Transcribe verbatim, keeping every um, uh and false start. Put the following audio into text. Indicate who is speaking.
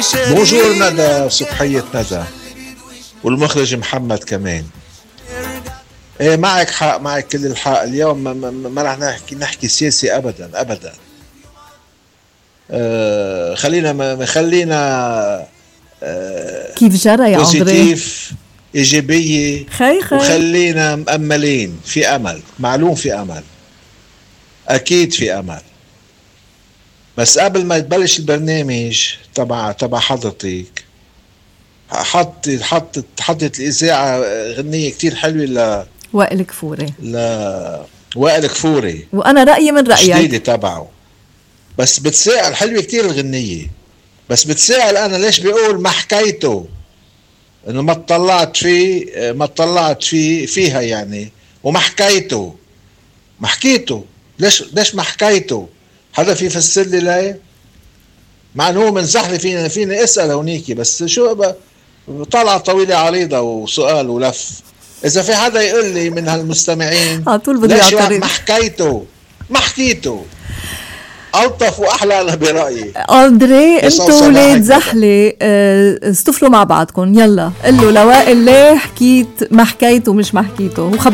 Speaker 1: بونجور ندى، صبحية ندى، والمخرج محمد كمان. ايه معك حق، معك كل الحق. اليوم ما, ما, ما رح نحكي نحكي سياسي ابدا ابدا. آه خلينا ما خلينا آه
Speaker 2: كيف جرى يا أندري؟
Speaker 1: بوزيتيف، ايجابيه،
Speaker 2: خي خي،
Speaker 1: وخلينا مأملين. في امل، معلوم في امل، اكيد في امل. بس قبل ما تبلش البرنامج تبع تبع حضرتك، حط حطت حطت الاذاعه غنيه كتير حلوه ل
Speaker 2: وائل كفوري
Speaker 1: ل وائل كفوري،
Speaker 2: وانا رايي من رايك
Speaker 1: جديده تبعه. بس بتسائل، حلوه كتير الغنيه، بس بتسائل انا ليش بيقول ما حكيته، انه ما اطلعت فيه ما اطلعت فيه فيها يعني، وما حكيته ما حكيته ليش ليش ما حكيته؟ حدا في يفسر لي ليه؟ مع انه هو من زحلي فينا فينا اسال هونيكي، بس شو طلعة طويلة عريضة وسؤال ولف. إذا في حدا يقول لي من هالمستمعين
Speaker 2: على طول بده يعترض،
Speaker 1: ما حكيته ما حكيته ألطف وأحلى أنا برأيي.
Speaker 2: أندري انتوا ولاد زحلة استفلوا مع بعضكم، يلا قلوا لوائل ليه حكيت ما حكيته مش ما حكيته.